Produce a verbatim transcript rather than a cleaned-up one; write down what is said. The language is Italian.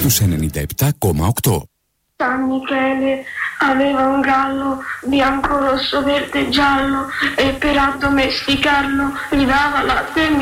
στους ενενήντα επτά κόμμα οκτώ. San Michele aveva un gallo bianco, rosso, verde, giallo e per addomesticarlo gli dava latte e